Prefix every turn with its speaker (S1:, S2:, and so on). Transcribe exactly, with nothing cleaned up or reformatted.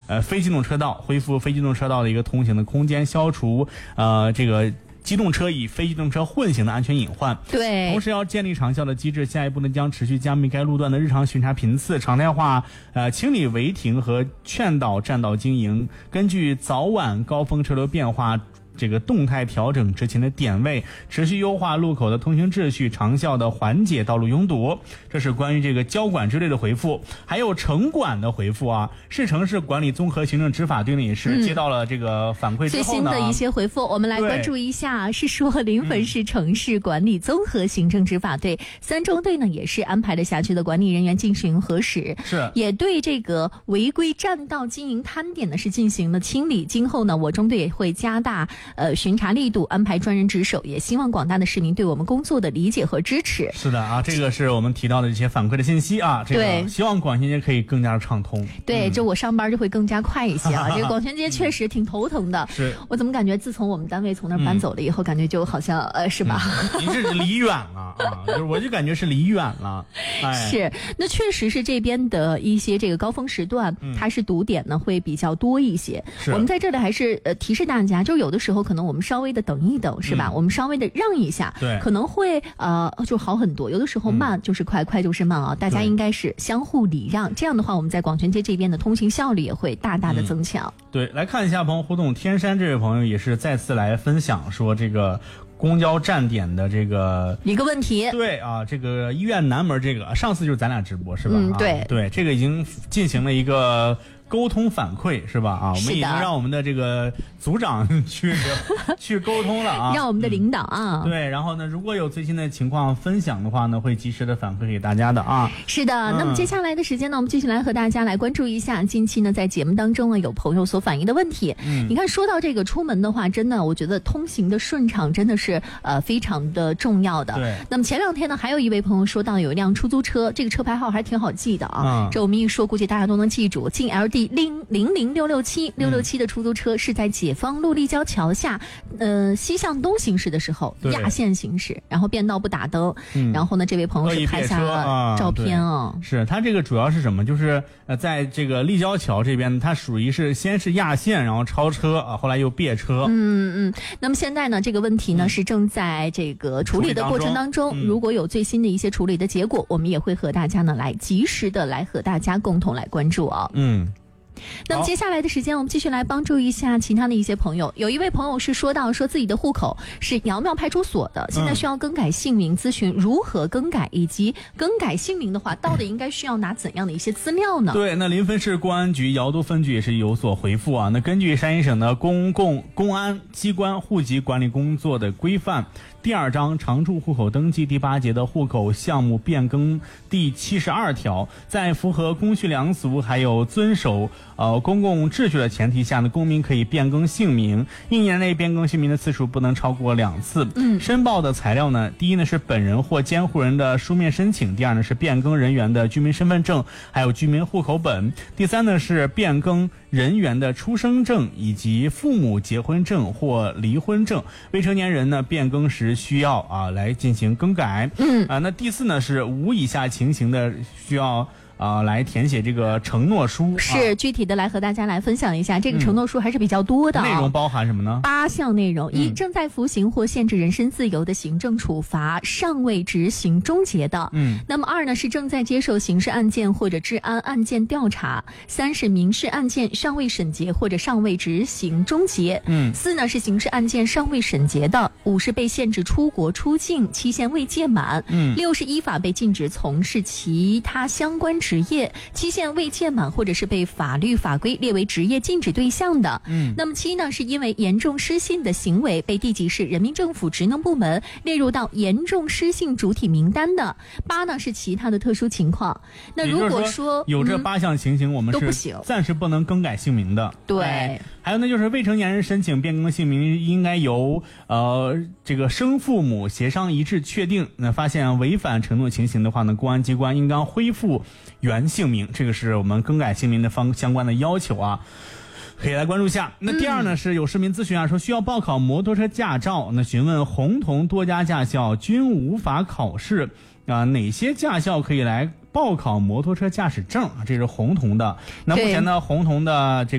S1: 呃非机动车道，恢复非机动车道的一个通行的空间，消除呃这个机动车与非机动车混行的安全隐患。
S2: 对，
S1: 同时要建立长效的机制，下一步呢将持续加密该路段的日常巡查频次，常态化呃清理违停和劝导占道经营，根据早晚高峰车流变化这个动态调整执勤的点位，持续优化路口的通行秩序，长效的缓解道路拥堵。这是关于这个交管之类的回复。还有城管的回复啊，市城市管理综合行政执法队呢也是接到了这个反馈之后呢、嗯、
S2: 最新的一些回复，我们来关注一下。是说临汾市城市管理综合行政执法队、嗯、三中队呢也是安排了辖区的管理人员进行核实，
S1: 是
S2: 也对这个违规占道经营摊点呢是进行了清理。今后呢我中队也会加大呃，巡查力度，安排专人值守，也希望广大的市民对我们工作的理解和支持。
S1: 是的啊，这个是我们提到的这些反馈的信息啊。这个、
S2: 对，
S1: 希望广宣街可以更加的畅通。
S2: 对，
S1: 嗯、
S2: 就我上班就会更加快一些啊。这个广宣街确实挺头疼的。
S1: 是，
S2: 我怎么感觉自从我们单位从那儿搬走了以后，嗯、感觉就好像呃，是吧？
S1: 嗯、您是离远了啊，就是我就感觉是离远了。哎，
S2: 是，那确实是这边的一些这个高峰时段，嗯、它是堵点呢会比较多一些。我们在这里还是呃提示大家，就有的时候可能我们稍微的等一等，是吧？嗯、我们稍微的让一下，
S1: 对，
S2: 可能会呃就好很多。有的时候慢就是快，嗯、快就是慢啊，大家应该是相互礼让。这样的话，我们在广泉街这边的通行效率也会大大的增强。
S1: 嗯、对，来看一下朋友互动，天山这位朋友也是再次来分享说这个公交站点的这个
S2: 一个问题。
S1: 对啊，这个医院南门这个上次就是咱俩直播是吧？
S2: 嗯，对、
S1: 啊、对，这个已经进行了一个沟通反馈是吧？啊，我们已经让我们的这个组长去去沟通了啊，
S2: 让我们的领导啊、
S1: 嗯，对，然后呢，如果有最新的情况分享的话呢，会及时的反馈给大家的啊。
S2: 是的，嗯、那么接下来的时间呢，我们继续来和大家来关注一下近期呢，在节目当中呢，有朋友所反映的问题。嗯，你看，说到这个出门的话，真的，我觉得通行的顺畅真的是呃非常的重要的。
S1: 对。
S2: 那么前两天呢，还有一位朋友说到有一辆出租车，这个车牌号还挺好记的啊。嗯、这我们一说，估计大家都能记住，晋 L D 零零零六六七六六七的出租车是在解放路立交桥下，呃，西向东行驶的时候压线行驶，然后变道不打灯，嗯、然后呢，这位朋友是拍下了照片啊。
S1: 是他这个主要是什么？就是呃，在这个立交桥这边，它属于是先是压线，然后超车啊，后来又别车。
S2: 嗯嗯。那么现在呢，这个问题呢、嗯、是正在这个处理的过程当中，
S1: 嗯、
S2: 如果有最新的一些处理的结果，我们也会和大家呢来及时的来和大家共同来关注啊。
S1: 嗯。
S2: 那么接下来的时间，我们继续来帮助一下其他的一些朋友。有一位朋友是说到说自己的户口是苗苗派出所的，现在需要更改姓名，咨询如何更改，以及更改姓名的话，到底应该需要拿怎样的一些资料呢？
S1: 对，那临汾市公安局瑶都分局也是有所回复啊。那根据山西省的公共公安机关户籍管理工作的规范，第二章常住户口登记第八节的户口项目变更第七十二条，在符合公序良俗还有遵守呃公共秩序的前提下呢，公民可以变更姓名，一年内变更姓名的次数不能超过两次。嗯，申报的材料呢，第一呢是本人或监护人的书面申请，第二呢是变更人员的居民身份证还有居民户口本，第三呢是变更人员的出生证以及父母结婚证或离婚证，未成年人呢变更时需要啊来进行更改。嗯啊，那第四呢是无以下情形的需要啊、呃，来填写这个承诺书，
S2: 是、啊、具体的来和大家来分享一下。这个承诺书还是比较多的、哦嗯，
S1: 内容包含什么呢？
S2: 八项内容：一、
S1: 嗯，
S2: 正在服刑或限制人身自由的行政处罚尚未执行终结的；嗯，那么二呢是正在接受刑事案件或者治安案件调查；三是民事案件尚未审结或者尚未执行终结；嗯，四呢是刑事案件尚未审结的；五是被限制出国出境期限未届满；嗯，六是依法被禁止从事其他相关职业期限未届满或者是被法律法规列为职业禁止对象的。嗯，那么七呢是因为严重失信的行为被地级市人民政府职能部门列入到严重失信主体名单的。八呢是其他的特殊情况。那如果说
S1: 有这八项情形，嗯、我们是暂时不能更改姓名的。
S2: 对、
S1: 哎，还有呢就是未成年人申请变更姓名应该由呃这个生父母协商一致确定。那发现违反承诺情形的话呢，公安机关应当恢复原姓名，这个是我们更改姓名的方相关的要求啊，可以来关注一下。那第二呢、嗯、是有市民咨询啊，说需要报考摩托车驾照，那询问红铜多家驾校均无法考试啊，哪些驾校可以来报考摩托车驾驶证？这是红铜的。那目前呢，红铜的这个